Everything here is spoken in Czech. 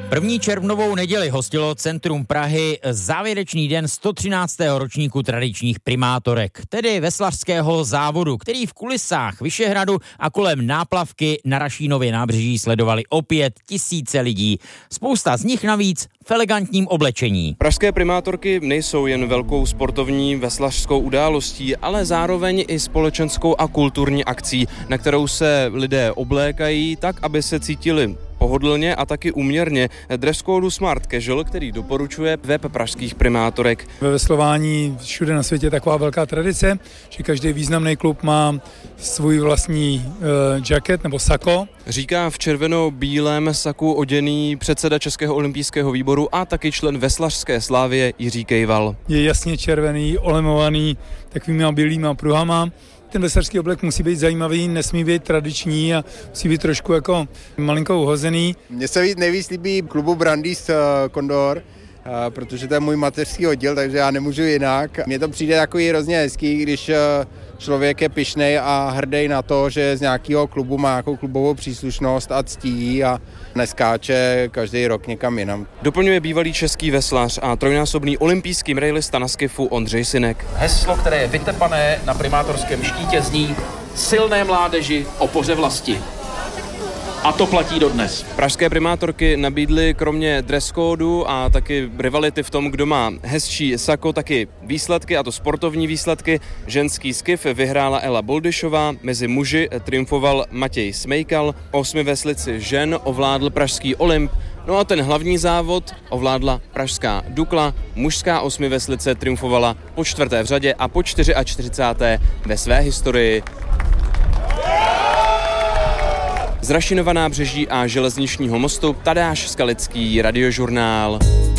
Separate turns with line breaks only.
První červnovou neděli hostilo centrum Prahy závěrečný den 113. ročníku tradičních primátorek, tedy veslařského závodu, který v kulisách Vyšehradu a kolem náplavky na Rašínově nábřeží sledovali opět tisíce lidí. Spousta z nich navíc v elegantním oblečení.
Pražské primátorky nejsou jen velkou sportovní veslařskou událostí, ale zároveň i společenskou a kulturní akcí, na kterou se lidé oblékají tak, aby se cítili pohodlně a taky úměrně. Dress code Smart Casual, který doporučuje web pražských primátorek.
Ve veslování všude na světě je taková velká tradice, že každý významný klub má svůj vlastní jacket nebo sako.
Říká v červeno-bílém saku oděný předseda Českého olympijského výboru a taky člen veslařské slávie Jiří Kejval.
Je jasně červený, olemovaný takovýma bílýma pruhama. Ten veslařský oblek musí být zajímavý, nesmí být tradiční a musí být trošku jako malinko uhozený.
Mně se nejvíc líbí klubu Brandýs Condor, protože to je můj mateřský oddíl, takže já nemůžu jinak. Mně to přijde takový hrozně hezký, když člověk je pyšnej a hrdý na to, že z nějakého klubu má nějakou klubovou příslušnost a ctí a neskáče každý rok někam jinam.
Doplňuje bývalý český veslař a trojnásobný olympijský medailista na skifu Ondřej Synek.
Heslo, které je vytepané na primátorském štítě, zní silné mládeži, opoře vlasti. A to platí dodnes.
Pražské primátorky nabídly kromě dress kódu a taky rivality v tom, kdo má hezčí sako, taky výsledky, a to sportovní výsledky. Ženský skif vyhrála Ela Boldyšová, mezi muži triumfoval Matěj Smejkal, 8 veslici žen ovládl pražský Olymp, no a ten hlavní závod ovládla pražská Dukla, mužská 8 veslice triumfovala po 4. v řadě a po 44. ve své historii. Z Rašinova nábřeží a železničního mostu Tadáš Skalický, Radiožurnál.